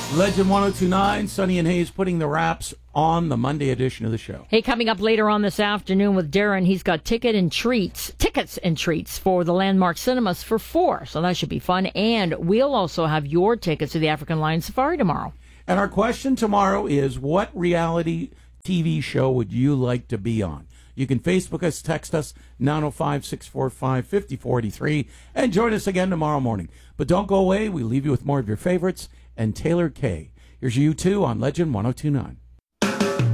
Legend 1029, Sonny and Hayes putting the wraps on the Monday edition of the show. Hey, coming up later on this afternoon with Darren, he's got tickets and treats for the Landmark Cinemas for 4. So that should be fun. And we'll also have your tickets to the African Lion Safari tomorrow. And our question tomorrow is, what reality TV show would you like to be on? You can Facebook us, text us, 905-645-5483, and join us again tomorrow morning. But don't go away. We leave you with more of your favorites and Taylor Kay. Here's you two on Legend 1029.